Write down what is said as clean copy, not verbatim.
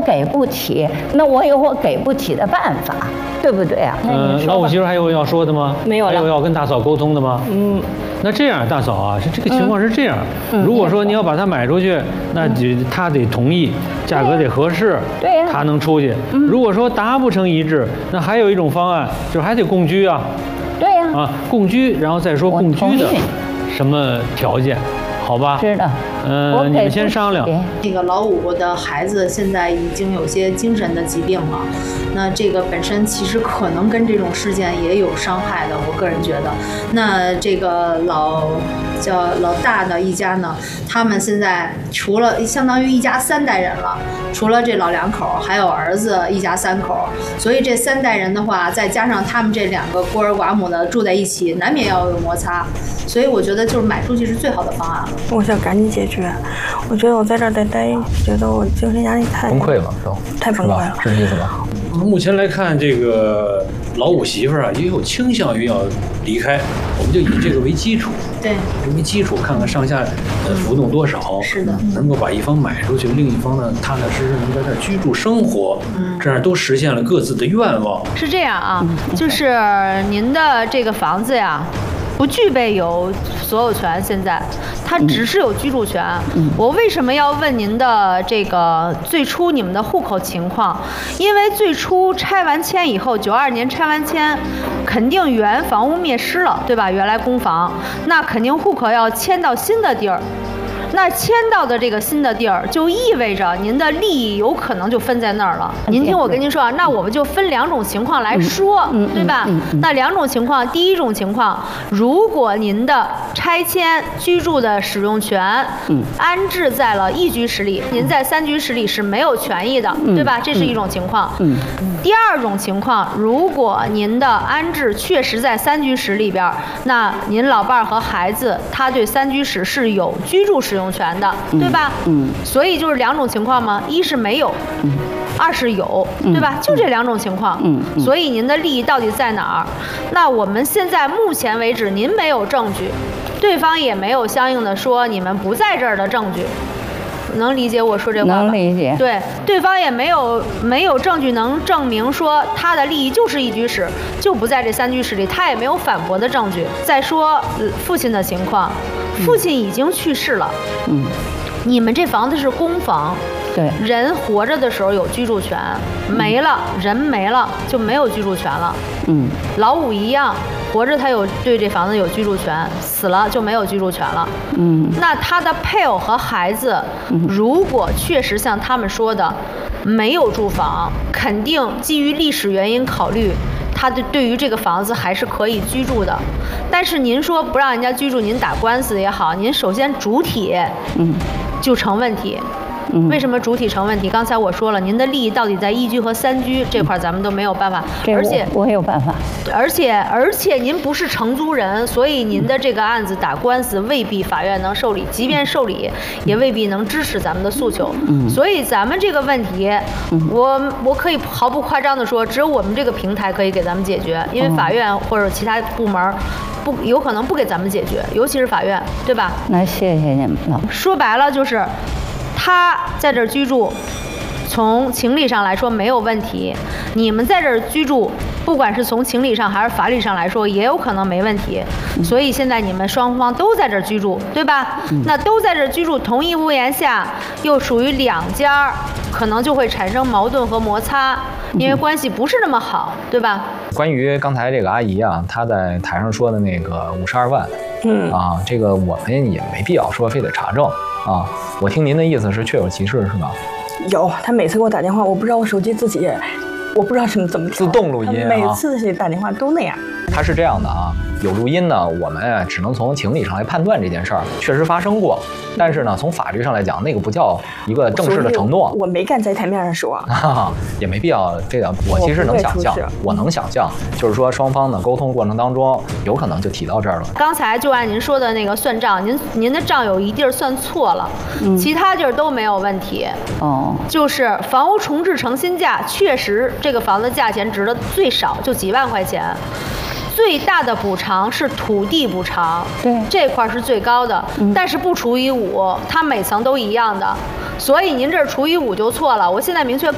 给不起，那我有我给不起的办法，对不对啊？ 老五媳妇还有要说的吗？ 没有了。 还有要跟大嫂沟通的吗？那这样，大嫂啊，这个情况是这样，如果说你要把它买出去，那他得同意，价格得合适， 对呀， 他能出去。如果说达不成一致，那还有一种方案，就是还得共居啊。 对呀。 啊，共居，然后再说共居的什么条件，好吧？ 知道。 你们先商量。 那个老五的孩子现在已经有些精神的疾病了，那这个本身其实可能跟这种事件也有伤害的，我个人觉得。那这个老大的一家呢，他们现在除了相当于一家3代人了，除了这老两口，还有儿子，一家3口，所以这3代人的话，再加上他们这2个孤儿寡母的住在一起，难免要有摩擦，所以我觉得就是买出去是最好的方案了。 我想赶紧解决。我觉得我在这儿再待，觉得我精神压力太崩溃了， 太崩溃了， 是这意思吧？ 目前来看，这个老五媳妇啊，也有倾向于要离开，我们就以这个为基础， 对， 为基础看看上下浮动多少， 是的， 能够把一方买出去，另一方呢踏踏实实能在这儿居住生活，这样都实现了各自的愿望。 是这样啊，就是您的这个房子呀，不具备有所有权，现在它只是有居住权。我为什么要问您的这个最初你们的户口情况？因为最初拆完迁以后，92年拆完迁，肯定原房屋灭失了，对吧？原来公房，那肯定户口要迁到新的地儿。那迁到的这个新的地儿，就意味着您的利益有可能就分在那儿了。您听我跟您说啊，那我们就分2种情况来说，对吧？那2种情况，第一种情况，如果您的拆迁居住的使用权安置在了一居室里，您在3居室里是没有权益的，对吧？这是一种情况。第2种情况，如果您的安置确实在3居室里边，那您老伴儿和孩子他对3居室是有居住使用权的，对吧？所以就是2种情况嘛，一是没有，2是有，对吧？就这2种情况。所以您的利益到底在哪儿？那我们现在目前为止，您没有证据，对方也没有相应的说你们不在这儿的证据。能理解我说这话吧？ 能理解。 对，对方也没有证据能证明说他的利益就是一居室，就不在这3居室里，他也没有反驳的证据。再说父亲的情况，父亲已经去世了。你们这房子是公房。 对， 人活着的时候有居住权，没了，人没了就没有居住权了。老五一样，活着他有对这房子有居住权，死了就没有居住权了。那他的配偶和孩子，如果确实像他们说的没有住房，肯定基于历史原因考虑，他对于这个房子还是可以居住的。但是您说不让人家居住，您打官司也好，您首先主体就成问题。为什么主体成问题？刚才我说了，您的利益到底在1居和3居这块，咱们都没有办法。而且我有办法。而且您不是承租人，所以您的这个案子打官司未必法院能受理，即便受理，也未必能支持咱们的诉求。所以咱们这个问题，我可以毫不夸张地说，只有我们这个平台可以给咱们解决，因为法院或者其他部门有可能不给咱们解决，尤其是法院，对吧？ 那谢谢你们了。 说白了就是。他在这儿居住，从情理上来说没有问题。你们在这儿居住，不管是从情理上还是法理上来说，也有可能没问题。所以现在你们双方都在这儿居住，对吧？那都在这儿居住，同一屋檐下，又属于2家，可能就会产生矛盾和摩擦，因为关系不是那么好，对吧？ 关于刚才这个阿姨啊，她在台上说的那个52万，这个我们也没必要说非得查证啊。我听您的意思是确有其事，是吧？ 有，他每次给我打电话，我不知道我手机自己，我不知道怎么自动录音啊， 每次打电话都那样。 他是这样的啊，有录音呢，我们只能从情理上来判断这件事儿确实发生过，但是呢，从法律上来讲，那个不叫一个正式的承诺。 我没敢在台面上说， 也没必要这样。我其实能想象，我能想象，就是说双方的沟通过程当中，有可能就提到这儿了。 刚才就按您说的那个算账，您的账有一地儿算错了，其他地儿都没有问题。就是房屋重置成新价，确实这个房子价钱值的最少就几万块钱。最大的补偿是土地补偿， 对， 这块是最高的，但是不除以5，它每层都一样的，所以您这除以5就错了。我现在明确